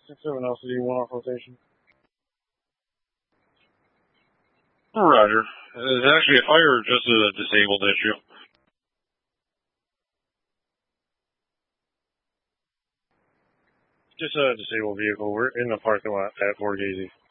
6-7 LCD, 1 off rotation. Roger. Is it actually a fire or just a disabled issue? Just a disabled vehicle. We're in the parking lot at Borghese.